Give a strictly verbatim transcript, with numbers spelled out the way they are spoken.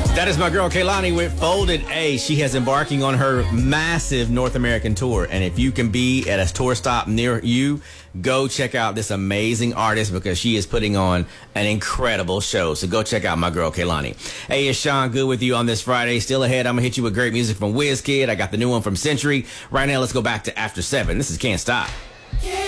That is my girl Kehlani with Folded A. She has embarking on her massive North American tour. And if you can be at a tour stop near you, go check out this amazing artist because she is putting on an incredible show. So go check out my girl Kehlani. Hey, it's Sean Good with you on this Friday. Still ahead, I'm going to hit you with great music from WizKid. I got the new one from Century. Right now, let's go back to After Seven. This is Can't Stop. Yeah.